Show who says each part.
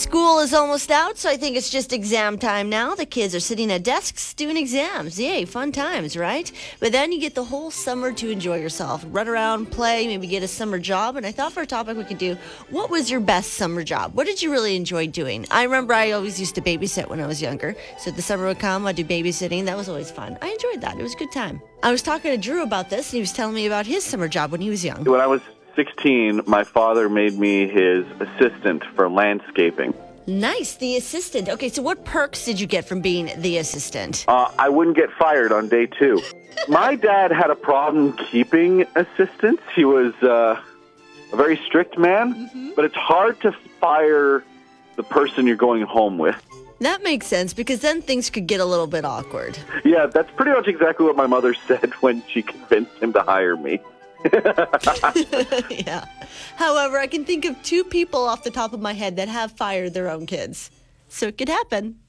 Speaker 1: School is almost out, so I think it's just exam time now. The kids are sitting at desks doing exams. Yay, fun times, right? But then you get the whole summer to enjoy yourself. Run around, play, maybe get a summer job. And I thought for a topic we could do, what was your best summer job? What did you really enjoy doing? I remember I always used to babysit when I was younger. So the summer would come, I'd do babysitting. That was always fun. I enjoyed that. It was a good time. I was talking to Drew about this, and he was telling me about his summer job when he was young.
Speaker 2: When I was 16, my father made me his assistant for landscaping.
Speaker 1: Nice, the assistant. Okay, so what perks did you get from being the assistant?
Speaker 2: I wouldn't get fired on day 2. My dad had a problem keeping assistants. He was a very strict man, but it's hard to fire the person you're going home with.
Speaker 1: That makes sense, because then things could get a little bit awkward.
Speaker 2: Yeah, that's pretty much exactly what my mother said when she convinced him to hire me.
Speaker 1: Yeah. However, I can think of 2 people off the top of my head that have fired their own kids. So it could happen.